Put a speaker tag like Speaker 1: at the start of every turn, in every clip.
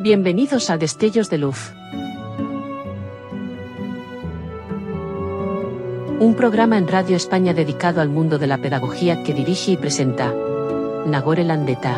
Speaker 1: Bienvenidos a Destellos de Luz. Un programa en Radio España dedicado al mundo de la pedagogía que dirige y presenta Nagore Landeta.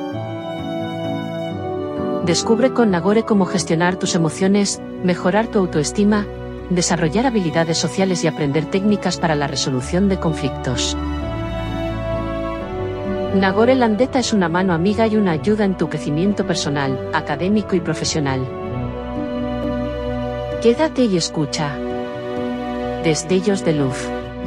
Speaker 1: Descubre con Nagore cómo gestionar tus emociones, mejorar tu autoestima, desarrollar habilidades sociales y aprender técnicas para la resolución de conflictos. Nagore Landeta es una mano amiga y una ayuda en tu crecimiento personal, académico y profesional. Quédate y escucha. Destellos de Luz.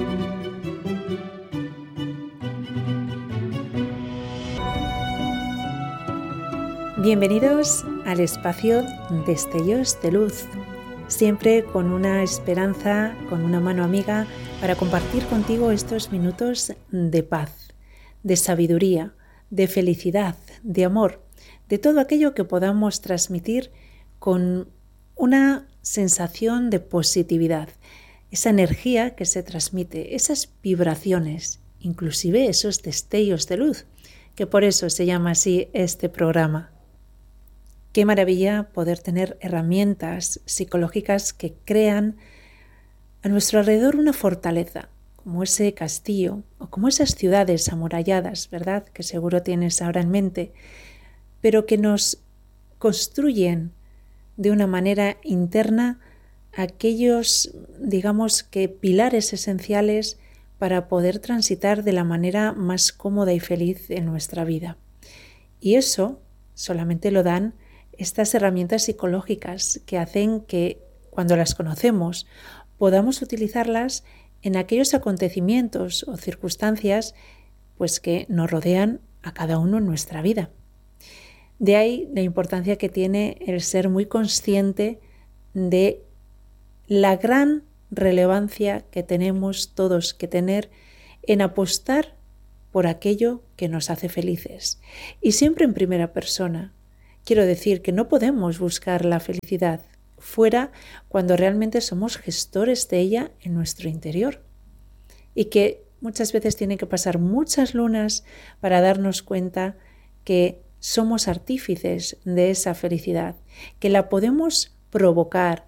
Speaker 2: Bienvenidos al espacio Destellos de Luz, siempre con una esperanza, con una mano amiga para compartir contigo estos minutos de paz, de sabiduría, de felicidad, de amor, de todo aquello que podamos transmitir con una sensación de positividad, esa energía que se transmite, esas vibraciones, inclusive esos destellos de luz, que por eso se llama así este programa. Qué maravilla poder tener herramientas psicológicas que crean a nuestro alrededor una fortaleza, como ese castillo o como esas ciudades amuralladas, ¿verdad? Que seguro tienes ahora en mente, pero que nos construyen de una manera interna aquellos, digamos que pilares esenciales para poder transitar de la manera más cómoda y feliz en nuestra vida. Y eso solamente lo dan estas herramientas psicológicas que hacen que cuando las conocemos podamos utilizarlas en aquellos acontecimientos o circunstancias pues que nos rodean a cada uno en nuestra vida. De ahí la importancia que tiene el ser muy consciente de la gran relevancia que tenemos todos que tener en apostar por aquello que nos hace felices. Y siempre en primera persona. Quiero decir que no podemos buscar la felicidad fuera cuando realmente somos gestores de ella en nuestro interior. Y que muchas veces tienen que pasar muchas lunas para darnos cuenta que somos artífices de esa felicidad, que la podemos provocar,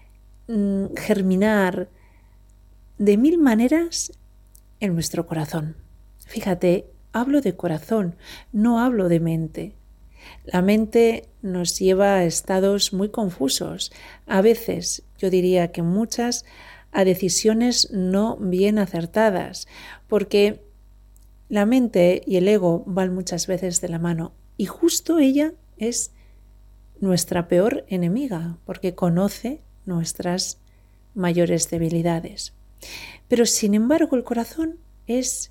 Speaker 2: germinar de mil maneras en nuestro corazón. Fíjate, hablo de corazón, no hablo de mente. La mente nos lleva a estados muy confusos, a veces, yo diría que muchas, a decisiones no bien acertadas, porque la mente y el ego van muchas veces de la mano y justo ella es nuestra peor enemiga, porque conoce nuestras mayores debilidades. Pero sin embargo el corazón es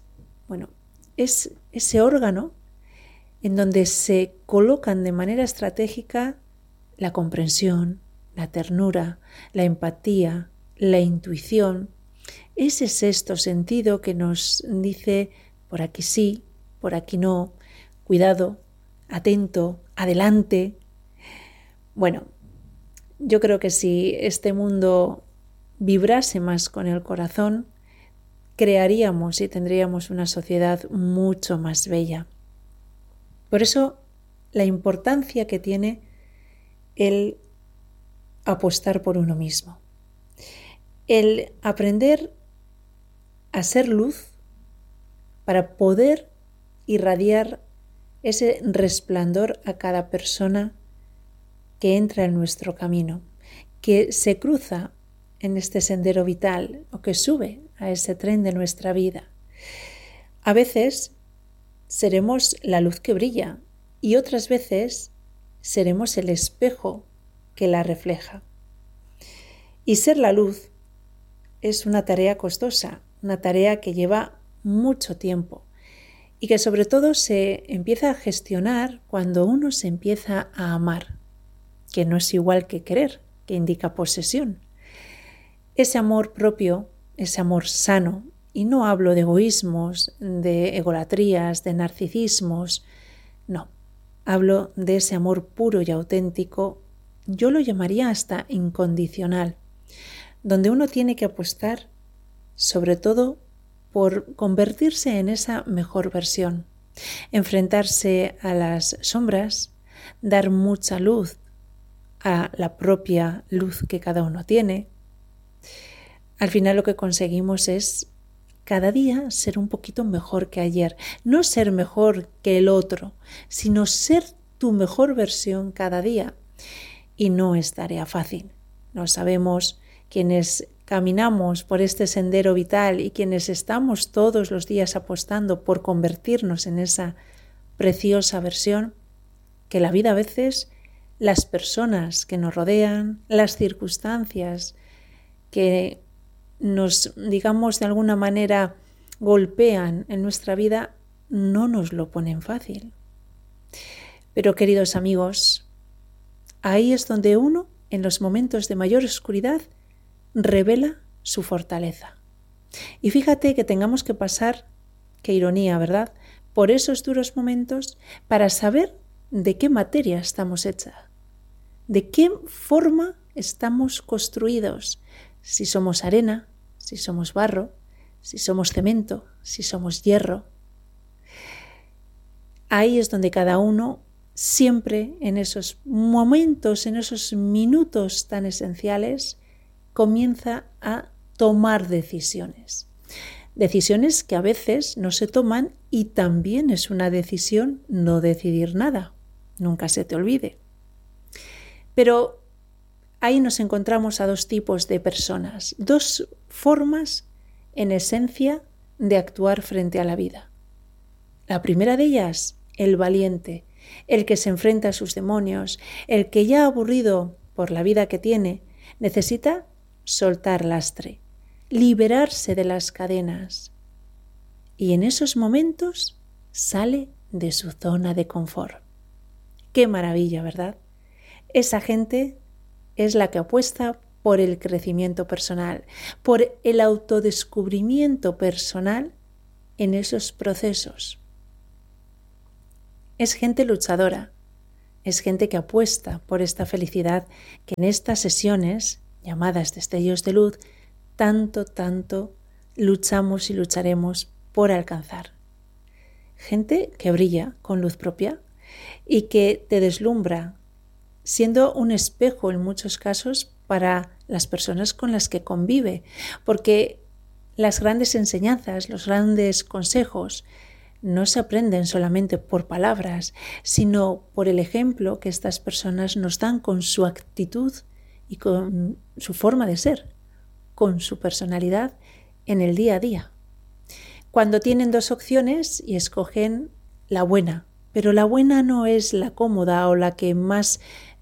Speaker 2: ese órgano en donde se colocan de manera estratégica la comprensión, la ternura, la empatía, la intuición, ese sexto sentido que nos dice por aquí sí, por aquí no, cuidado, atento, adelante. Bueno, yo creo que si este mundo vibrase más con el corazón, crearíamos y tendríamos una sociedad mucho más bella. Por eso, la importancia que tiene el apostar por uno mismo. El aprender a ser luz para poder irradiar ese resplandor a cada persona que entra en nuestro camino, que se cruza en este sendero vital o que sube a ese tren de nuestra vida. A veces seremos la luz que brilla y otras veces seremos el espejo que la refleja. Y ser la luz es una tarea costosa, una tarea que lleva mucho tiempo y que sobre todo se empieza a gestionar cuando uno se empieza a amar, que no es igual que querer, que indica posesión. Ese amor propio, ese amor sano, y no hablo de egoísmos, de egolatrías, de narcisismos, no, hablo de ese amor puro y auténtico, yo lo llamaría hasta incondicional, donde uno tiene que apostar sobre todo por convertirse en esa mejor versión, enfrentarse a las sombras, dar mucha luz a la propia luz que cada uno tiene. Al final lo que conseguimos es cada día ser un poquito mejor que ayer. No ser mejor que el otro, sino ser tu mejor versión cada día. Y no es tarea fácil. No sabemos quienes caminamos por este sendero vital y quienes estamos todos los días apostando por convertirnos en esa preciosa versión, que la vida a veces, las personas que nos rodean, las circunstancias que nos, digamos, de alguna manera golpean en nuestra vida, no nos lo ponen fácil. Pero, queridos amigos, ahí es donde uno, en los momentos de mayor oscuridad, revela su fortaleza. Y fíjate que tengamos que pasar, qué ironía, ¿verdad?, por esos duros momentos para saber de qué materia estamos hechas, de qué forma estamos construidos, si somos arena, si somos barro, si somos cemento, si somos hierro. Ahí es donde cada uno, siempre en esos momentos, en esos minutos tan esenciales, comienza a tomar decisiones. Decisiones que a veces no se toman y también es una decisión no decidir nada. Nunca se te olvide. Pero ahí nos encontramos a dos tipos de personas, dos formas en esencia de actuar frente a la vida. La primera de ellas, el valiente, el que se enfrenta a sus demonios, el que ya aburrido por la vida que tiene, necesita soltar lastre, liberarse de las cadenas. Y en esos momentos sale de su zona de confort. ¡Qué maravilla!, ¿verdad? Esa gente es la que apuesta por el crecimiento personal, por el autodescubrimiento personal en esos procesos. Es gente luchadora, es gente que apuesta por esta felicidad que en estas sesiones, llamadas destellos de luz, tanto luchamos y lucharemos por alcanzar. Gente que brilla con luz propia y que te deslumbra, siendo un espejo en muchos casos para las personas con las que convive, porque las grandes enseñanzas, los grandes consejos no se aprenden solamente por palabras, sino por el ejemplo que estas personas nos dan con su actitud y con su forma de ser, con su personalidad en el día a día. Cuando tienen dos opciones y escogen la buena, pero la buena no es la cómoda o la que más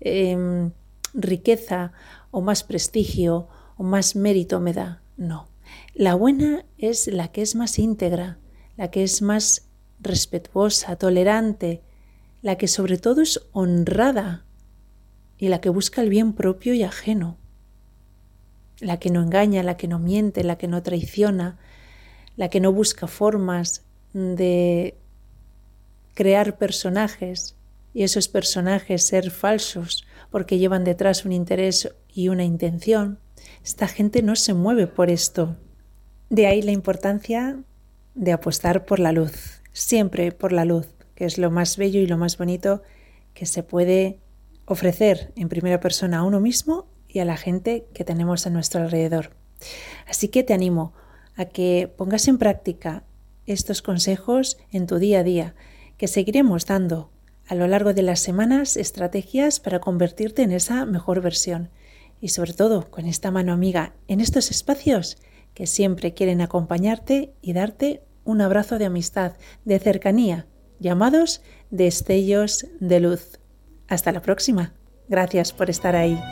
Speaker 2: riqueza o más prestigio o más mérito me da, no. La buena es la que es más íntegra, la que es más respetuosa, tolerante, la que sobre todo es honrada y la que busca el bien propio y ajeno, la que no engaña, la que no miente, la que no traiciona, la que no busca formas de crear personajes y esos personajes ser falsos porque llevan detrás un interés y una intención. Esta gente no se mueve por esto. De ahí la importancia de apostar por la luz, siempre por la luz, que es lo más bello y lo más bonito que se puede ofrecer en primera persona a uno mismo y a la gente que tenemos a nuestro alrededor. Así que te animo a que pongas en práctica estos consejos en tu día a día, que seguiremos dando a lo largo de las semanas estrategias para convertirte en esa mejor versión y sobre todo con esta mano amiga en estos espacios que siempre quieren acompañarte y darte un abrazo de amistad, de cercanía, llamados destellos de luz. Hasta la próxima. Gracias por estar ahí.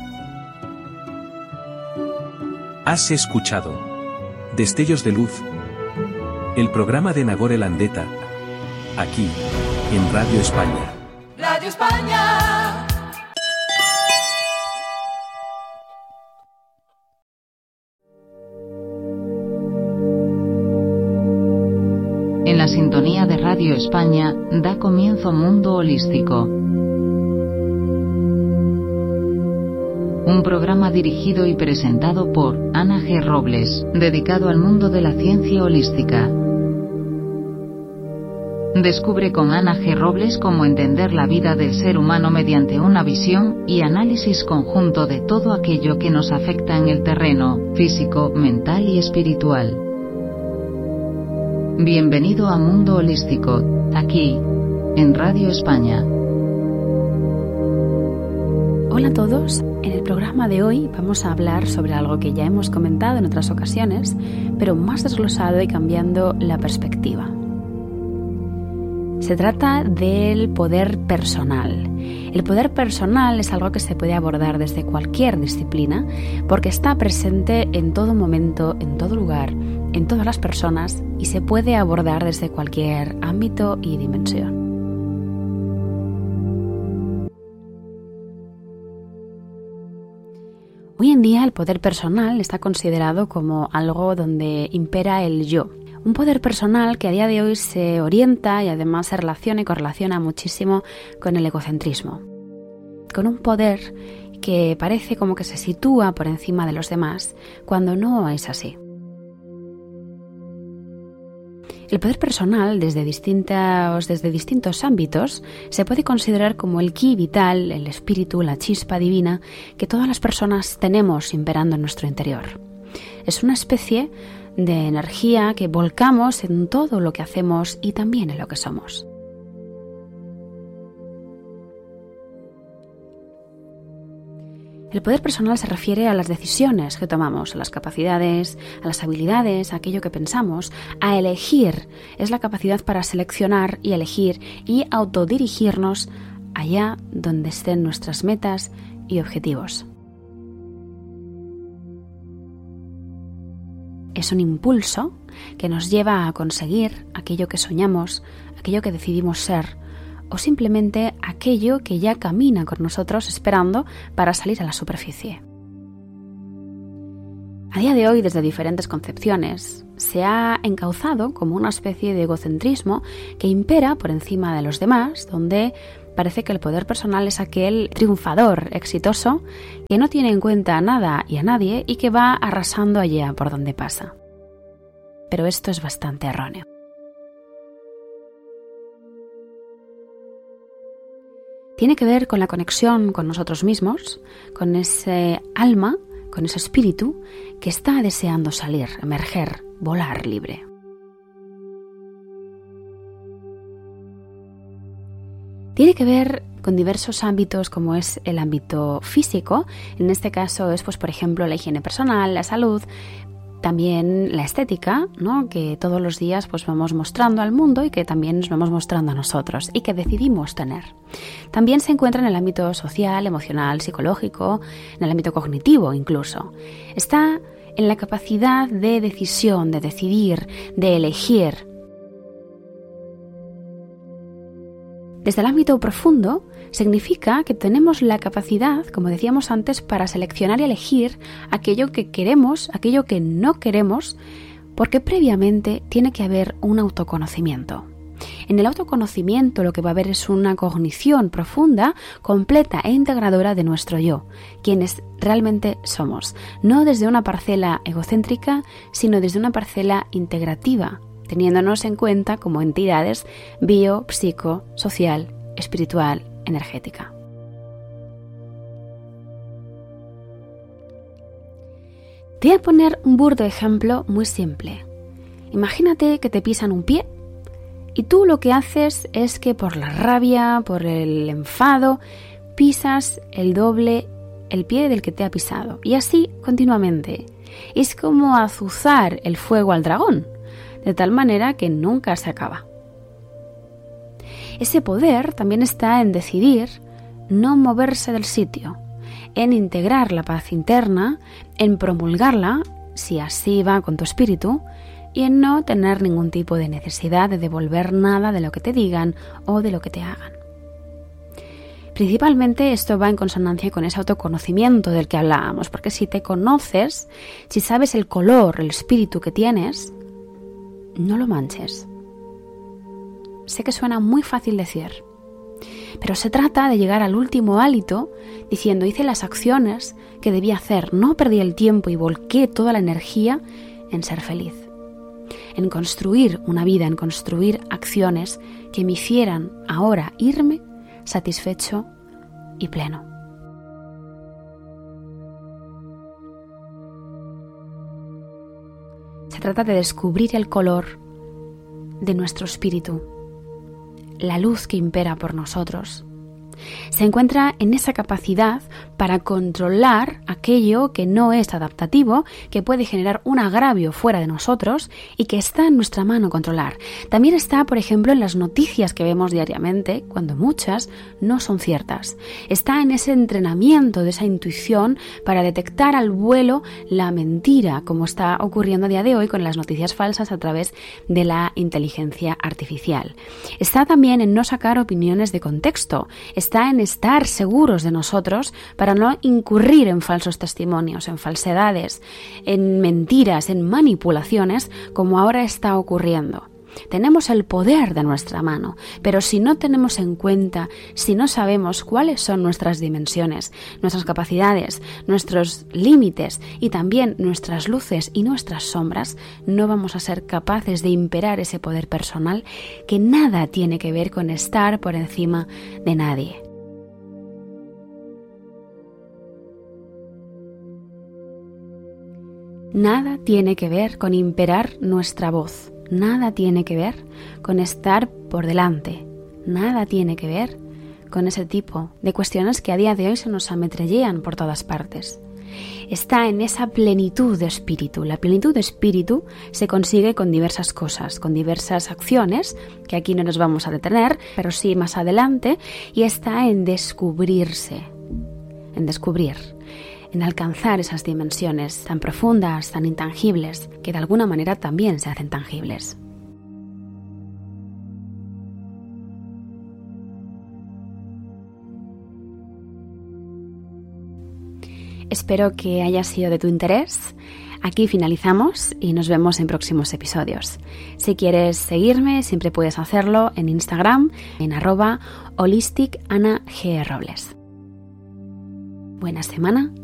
Speaker 3: Has escuchado Destellos de Luz, el programa de Nagore Landeta, aquí, en Radio España.
Speaker 4: Radio España.
Speaker 5: En la sintonía de Radio España, da comienzo Mundo Holístico. Un programa dirigido y presentado por Ana G. Robles, dedicado al mundo de la ciencia holística. Descubre con Ana G. Robles cómo entender la vida del ser humano mediante una visión y análisis conjunto de todo aquello que nos afecta en el terreno físico, mental y espiritual. Bienvenido a Mundo Holístico, aquí, en Radio España.
Speaker 6: Hola a todos, en el programa de hoy vamos a hablar sobre algo que ya hemos comentado en otras ocasiones, pero más desglosado y cambiando la perspectiva. Se trata del poder personal. El poder personal es algo que se puede abordar desde cualquier disciplina porque está presente en todo momento, en todo lugar, en todas las personas y se puede abordar desde cualquier ámbito y dimensión. Hoy en día el poder personal está considerado como algo donde impera el yo. Un poder personal que a día de hoy se orienta y además se relaciona y correlaciona muchísimo con el egocentrismo. Con un poder que parece como que se sitúa por encima de los demás, cuando no es así. El poder personal desde distintos ámbitos se puede considerar como el ki vital, el espíritu, la chispa divina que todas las personas tenemos imperando en nuestro interior. Es una especie de energía que volcamos en todo lo que hacemos y también en lo que somos. El poder personal se refiere a las decisiones que tomamos, a las capacidades, a las habilidades, a aquello que pensamos, a elegir. Es la capacidad para seleccionar y elegir y autodirigirnos allá donde estén nuestras metas y objetivos. Es un impulso que nos lleva a conseguir aquello que soñamos, aquello que decidimos ser, o simplemente aquello que ya camina con nosotros esperando para salir a la superficie. A día de hoy, desde diferentes concepciones, se ha encauzado como una especie de egocentrismo que impera por encima de los demás, donde parece que el poder personal es aquel triunfador exitoso que no tiene en cuenta a nada y a nadie y que va arrasando allá por donde pasa. Pero esto es bastante erróneo. Tiene que ver con la conexión con nosotros mismos, con ese alma, con ese espíritu que está deseando salir, emerger, volar libre. Tiene que ver con diversos ámbitos como es el ámbito físico, en este caso es por ejemplo la higiene personal, la salud, también la estética, ¿no? Que todos los días vamos mostrando al mundo y que también nos vamos mostrando a nosotros y que decidimos tener. También se encuentra en el ámbito social, emocional, psicológico, en el ámbito cognitivo incluso. Está en la capacidad de decisión, de decidir, de elegir. Desde el ámbito profundo, significa que tenemos la capacidad, como decíamos antes, para seleccionar y elegir aquello que queremos, aquello que no queremos, porque previamente tiene que haber un autoconocimiento. En el autoconocimiento lo que va a haber es una cognición profunda, completa e integradora de nuestro yo, quienes realmente somos, no desde una parcela egocéntrica, sino desde una parcela integrativa, teniéndonos en cuenta como entidades bio, psico, social, espiritual, energética. Te voy a poner un burdo ejemplo muy simple. Imagínate que te pisan un pie y tú lo que haces es que por la rabia, por el enfado, pisas el doble el pie del que te ha pisado. Y así continuamente. Es como azuzar el fuego al dragón, de tal manera que nunca se acaba. Ese poder también está en decidir no moverse del sitio, en integrar la paz interna, en promulgarla, si así va con tu espíritu, y en no tener ningún tipo de necesidad de devolver nada de lo que te digan o de lo que te hagan. Principalmente esto va en consonancia con ese autoconocimiento del que hablábamos, porque si te conoces, si sabes el color, el espíritu que tienes, no lo manches. Sé que suena muy fácil decir, pero se trata de llegar al último hálito diciendo hice las acciones que debía hacer, no perdí el tiempo y volqué toda la energía en ser feliz. en construir una vida, en construir acciones que me hicieran ahora irme satisfecho y pleno. Se trata de descubrir el color de nuestro espíritu, la luz que impera por nosotros. Se encuentra en esa capacidad para controlar aquello que no es adaptativo, que puede generar un agravio fuera de nosotros y que está en nuestra mano controlar. También está, por ejemplo, en las noticias que vemos diariamente, cuando muchas no son ciertas. Está en ese entrenamiento de esa intuición para detectar al vuelo la mentira, como está ocurriendo a día de hoy con las noticias falsas a través de la inteligencia artificial. Está también en no sacar opiniones de contexto. Está en estar seguros de nosotros para no incurrir en falsos testimonios, en falsedades, en mentiras, en manipulaciones, como ahora está ocurriendo. Tenemos el poder de nuestra mano, pero si no tenemos en cuenta, si no sabemos cuáles son nuestras dimensiones, nuestras capacidades, nuestros límites y también nuestras luces y nuestras sombras, no vamos a ser capaces de imperar ese poder personal que nada tiene que ver con estar por encima de nadie. Nada tiene que ver con imperar nuestra voz. Nada tiene que ver con estar por delante. Nada tiene que ver con ese tipo de cuestiones que a día de hoy se nos ametrallean por todas partes. Está en esa plenitud de espíritu. La plenitud de espíritu se consigue con diversas cosas, con diversas acciones, que aquí no nos vamos a detener, pero sí más adelante, y está en descubrirse, en alcanzar esas dimensiones tan profundas, tan intangibles, que de alguna manera también se hacen tangibles. Espero que haya sido de tu interés. Aquí finalizamos y nos vemos en próximos episodios. Si quieres seguirme, siempre puedes hacerlo en Instagram, en @holisticanagrobles. Buena semana